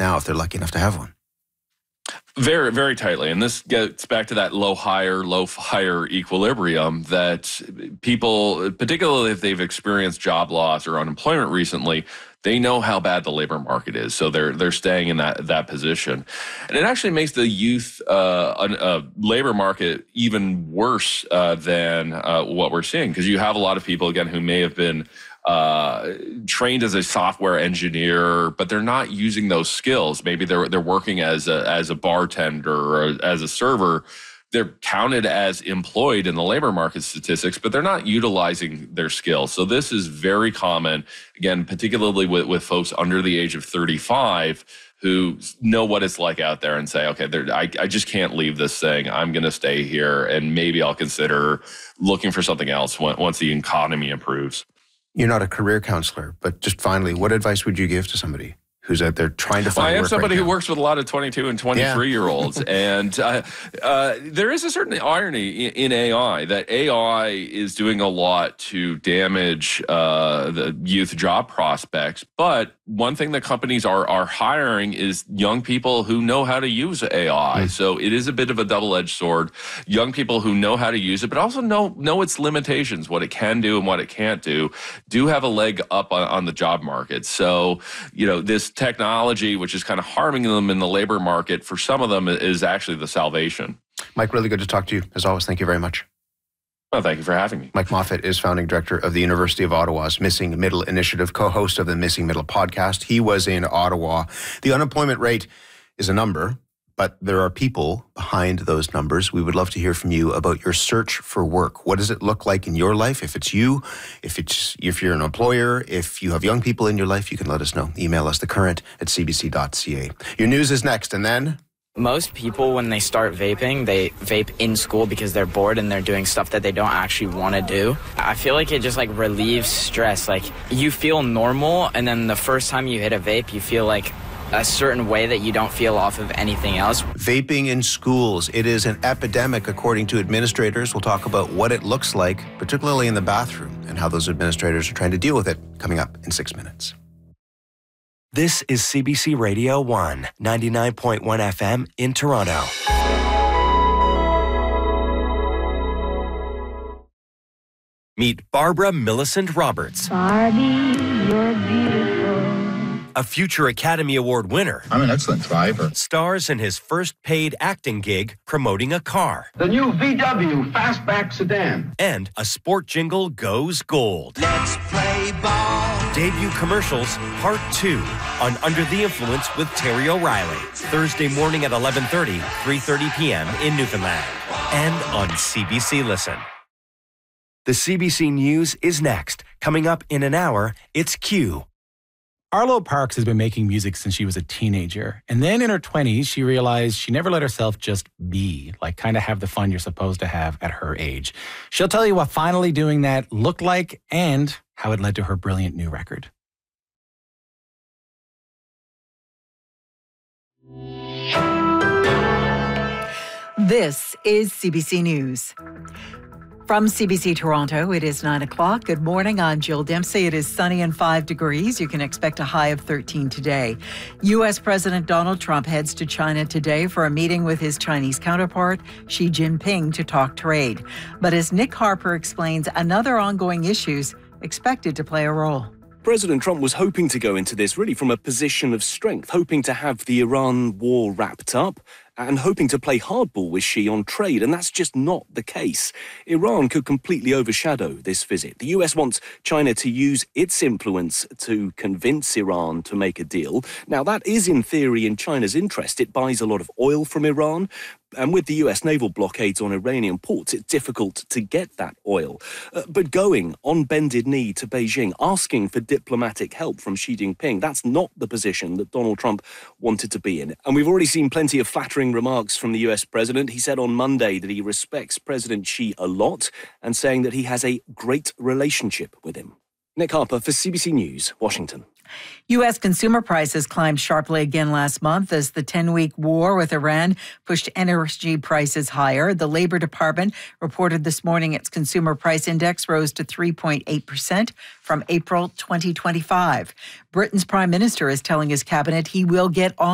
now if they're lucky enough to have one? Very, very tightly. And this gets back to that low fire equilibrium that people, particularly if they've experienced job loss or unemployment recently, they know how bad the labor market is. So they're staying in that position. And it actually makes the youth labor market even worse than what we're seeing, because you have a lot of people, again, who may have been trained as a software engineer, but they're not using those skills. Maybe they're working as a bartender or as a server. They're counted as employed in the labor market statistics, but they're not utilizing their skills. So this is very common, again, particularly with folks under the age of 35 who know what it's like out there and say, okay, I just can't leave this thing. I'm going to stay here, and maybe I'll consider looking for something else once the economy improves. You're not a career counselor, but just finally, what advice would you give to somebody who's out there trying to find work? I am somebody who works with a lot of 22 and 23-year-olds, and there is a certain irony in AI that AI is doing a lot to damage the youth job prospects. But one thing that companies are hiring is young people who know how to use AI. So it is a bit of a double-edged sword. Young people who know how to use it, but also know its limitations, what it can do and what it can't do have a leg up on the job market. So, this technology, which is kind of harming them in the labor market, for some of them is actually the salvation. Mike, really good to talk to you. As always, thank you very much. Well, thank you for having me. Mike Moffat is founding director of the University of Ottawa's Missing Middle Initiative, co-host of the Missing Middle podcast. He was in Ottawa. The unemployment rate is a number, but there are people behind those numbers. We would love to hear from you about your search for work. What does it look like in your life? If it's you, if you're an employer, if you have young people in your life, you can let us know. Email us, thecurrent@cbc.ca. Your news is next, and then... Most people, when they start vaping, they vape in school because they're bored and they're doing stuff that they don't actually want to do. I feel like it just relieves stress. You feel normal, and then the first time you hit a vape, you feel like a certain way that you don't feel off of anything else. Vaping in schools. It is an epidemic, according to administrators. We'll talk about what it looks like, particularly in the bathroom, and how those administrators are trying to deal with it, coming up in 6 minutes. This is CBC Radio 1, 99.1 FM in Toronto. Meet Barbara Millicent Roberts. Barbie, you're beautiful. A future Academy Award winner. I'm an excellent driver. Stars in his first paid acting gig promoting a car. The new VW Fastback sedan. And a sport jingle goes gold. Let's play ball. Debut commercials, part 2, on Under the Influence with Terry O'Reilly. Thursday morning at 11:30, 3:30 p.m. in Newfoundland. And on CBC Listen. The CBC News is next. Coming up in an hour, it's Q. Arlo Parks has been making music since she was a teenager. And then in her 20s, she realized she never let herself just be, kind of have the fun you're supposed to have at her age. She'll tell you what finally doing that looked like and how it led to her brilliant new record. This is CBC News. From CBC Toronto, it is 9 o'clock. Good morning. I'm Jill Dempsey. It is sunny and 5 degrees. You can expect a high of 13 today. U.S. President Donald Trump heads to China today for a meeting with his Chinese counterpart, Xi Jinping, to talk trade. But as Nick Harper explains, another ongoing issues expected to play a role. President Trump was hoping to go into this really from a position of strength, hoping to have the Iran war wrapped up and hoping to play hardball with Xi on trade, and that's just not the case. Iran could completely overshadow this visit. The US wants China to use its influence to convince Iran to make a deal. Now, that is in theory in China's interest. It buys a lot of oil from Iran, and with the US naval blockades on Iranian ports, it's difficult to get that oil. But going on bended knee to Beijing, asking for diplomatic help from Xi Jinping, that's not the position that Donald Trump wanted to be in. And we've already seen plenty of flattering remarks from the US president. He said on Monday that he respects President Xi a lot and saying that he has a great relationship with him. Nick Harper for CBC News, Washington. U.S. consumer prices climbed sharply again last month as the 10-week war with Iran pushed energy prices higher. The Labor Department reported this morning its consumer price index rose to 3.8% from April 2025. Britain's Prime Minister is telling his cabinet he will get on